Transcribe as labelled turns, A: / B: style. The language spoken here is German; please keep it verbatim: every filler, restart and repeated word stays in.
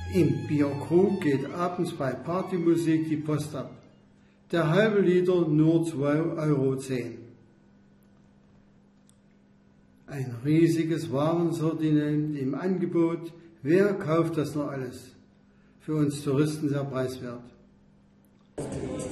A: Im Bierkrug geht abends bei Partymusik die Post ab. Der halbe Liter nur zwei Euro zehn. Ein riesiges Warensortiment im Angebot. Wer kauft das noch alles? Für uns Touristen sehr preiswert.